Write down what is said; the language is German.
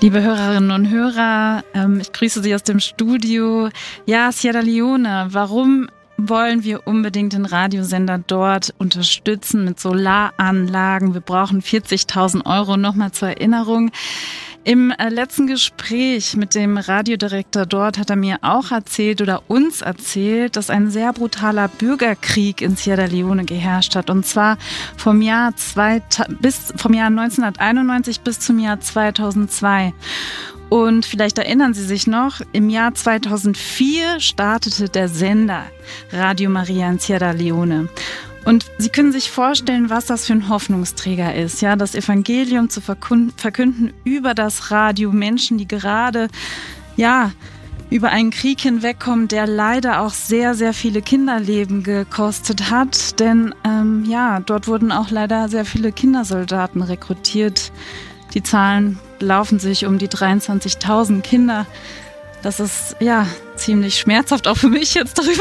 Liebe Hörerinnen und Hörer, ich grüße Sie aus dem Studio. Ja, Sierra Leone, warum wollen wir unbedingt den Radiosender dort unterstützen mit Solaranlagen? Wir brauchen 40.000 Euro. Nochmal zur Erinnerung. Im letzten Gespräch mit dem Radiodirektor dort hat er mir auch erzählt oder uns erzählt, dass ein sehr brutaler Bürgerkrieg in Sierra Leone geherrscht hat. Und zwar vom Jahr 1991 bis zum Jahr 2002. Und vielleicht erinnern Sie sich noch, im Jahr 2004 startete der Sender Radio Maria in Sierra Leone. Und Sie können sich vorstellen, was das für ein Hoffnungsträger ist, ja, das Evangelium zu verkünden über das Radio, Menschen, die gerade, ja, über einen Krieg hinwegkommen, der leider auch sehr, sehr viele Kinderleben gekostet hat, denn, dort wurden auch leider sehr viele Kindersoldaten rekrutiert. Die Zahlen belaufen sich um die 23.000 Kinder. Das ist, ja, ziemlich schmerzhaft, auch für mich jetzt darüber